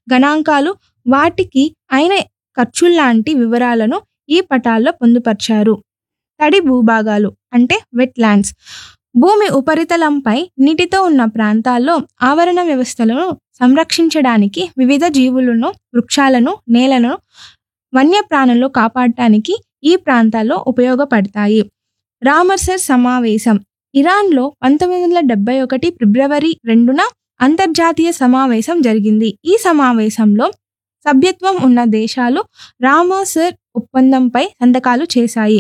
గణాంకాలు, వాటికి అయిన ఖర్చుల్లాంటి వివరాలను ఈ పటాల్లో పొందుపర్చారు. తడి భూభాగాలు అంటే వెట్లాండ్స్. భూమి ఉపరితలంపై నీటితో ఉన్న ప్రాంతాల్లో ఆవరణ వ్యవస్థలను సంరక్షించడానికి, వివిధ జీవులను, వృక్షాలను, నేలను, వన్యప్రాణులను కాపాడటానికి ఈ ప్రాంతాల్లో ఉపయోగపడతాయి. రామసర్ సమావేశం. ఇరాన్లో 1971 ఫిబ్రవరి 2న అంతర్జాతీయ సమావేశం జరిగింది. ఈ సమావేశంలో సభ్యత్వం ఉన్న దేశాలు రామసర్ ఒప్పందంపై సంతకాలు చేశాయి.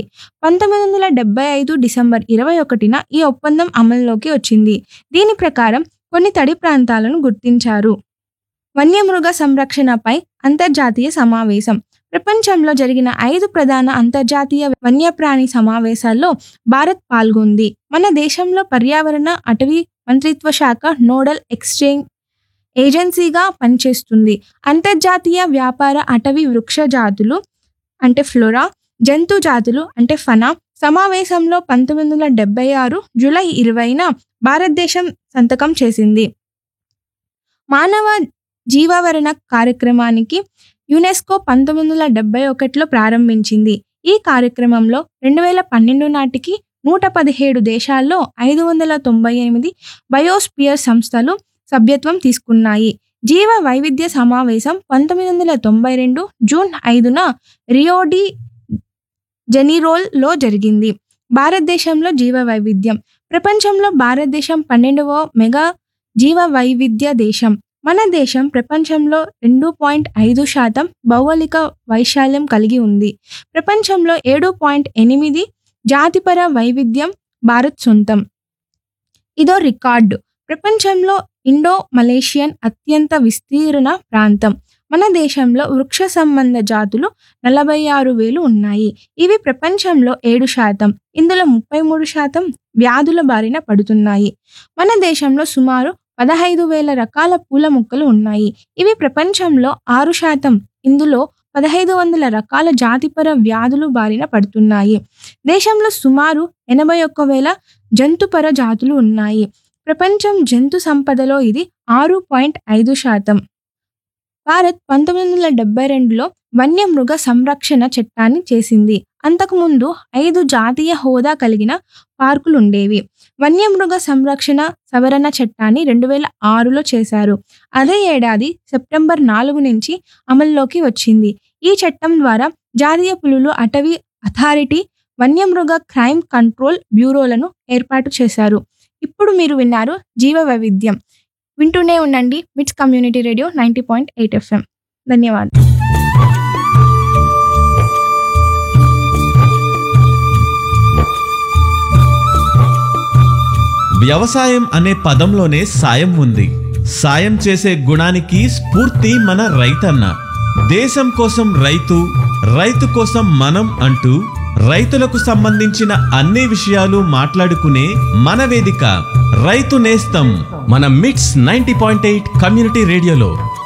1975 డిసెంబర్ 21న ఈ ఒప్పందం అమల్లోకి వచ్చింది. దీని ప్రకారం కొన్ని తడి ప్రాంతాలను గుర్తించారు. వన్యమృగ సంరక్షణపై అంతర్జాతీయ సమావేశం. ప్రపంచంలో జరిగిన 5 ప్రధాన అంతర్జాతీయ వన్యప్రాణి సమావేశాల్లో భారత్ పాల్గొంది. మన దేశంలో పర్యావరణ, అటవీ మంత్రిత్వ శాఖ నోడల్ ఎక్స్చేంజ్ ఏజెన్సీగా పనిచేస్తుంది. అంతర్జాతీయ వ్యాపార అటవీ వృక్ష జాతులు అంటే ఫ్లోరా, జంతు జాతులు అంటే ఫనా సమావేశంలో 1976 జూలై 20న భారతదేశం సంతకం చేసింది. మానవ జీవావరణ కార్యక్రమానికి యునెస్కో 1971లో ప్రారంభించింది. ఈ కార్యక్రమంలో 2012 నాటికి 117 దేశాల్లో 598 బయోస్పియర్ సంస్థలు సభ్యత్వం తీసుకున్నాయి. జీవ వైవిధ్య సమావేశం 1992 జూన్ 5న రియో డి జనీరోలో జరిగింది. భారతదేశంలో జీవ వైవిధ్యం. ప్రపంచంలో భారతదేశం 12వ మెగా జీవ వైవిధ్య దేశం. మన దేశం ప్రపంచంలో 2.5% భౌగోళిక వైశాల్యం కలిగి ఉంది. ప్రపంచంలో 7.8 జాతిపర వైవిధ్యం భారత్ సొంతం. ఇదో రికార్డు. ప్రపంచంలో ఇండో మలేషియన్ అత్యంత విస్తీర్ణ ప్రాంతం. మన దేశంలో వృక్ష సంబంధ జాతులు 46,000 ఉన్నాయి. ఇవి ప్రపంచంలో 7%. ఇందులో 33% వ్యాధుల బారిన పడుతున్నాయి. మన దేశంలో సుమారు 15,000 రకాల పూల మొక్కలు ఉన్నాయి. ఇవి ప్రపంచంలో 6%. ఇందులో 1,500 రకాల జాతిపర వ్యాధులు బారిన పడుతున్నాయి. దేశంలో సుమారు 81,000 జంతుపర జాతులు ఉన్నాయి. ప్రపంచం జంతు సంపదలో ఇది 6.5%. భారత్ 1972లో వన్యమృగ సంరక్షణ చట్టాన్ని చేసింది. అంతకుముందు 5 జాతీయ హోదా కలిగిన పార్కులుండేవి. వన్యమృగ సంరక్షణ సవరణ చట్టాన్ని 2006లో చేశారు. అదే ఏడాది సెప్టెంబర్ 4 నుంచి అమల్లోకి వచ్చింది. ఈ చట్టం ద్వారా జాతీయ పులులు అటవీ అథారిటీ, వన్యమృగ క్రైమ్ కంట్రోల్ బ్యూరోలను ఏర్పాటు చేశారు. ఇప్పుడు మీరు విన్నారు జీవ వైవిధ్యం. వింటూనే ఉండండి మిట్స్ కమ్యూనిటీ రేడియో 90.8 FM. ధన్యవాదాలు. వ్యవసాయం అనే పదంలోనే సాయం ఉంది. సాయం చేసే గుణానికి స్ఫూర్తి మన రైతన్న. దేశం కోసం రైతు, రైతు కోసం మనం అంటూ రైతులకు సంబంధించిన అన్ని విషయాలు మాట్లాడుకునే మన వేదిక రైతు నేస్తం మన మిట్స్ 90.8 కమ్యూనిటీ రేడియోలో.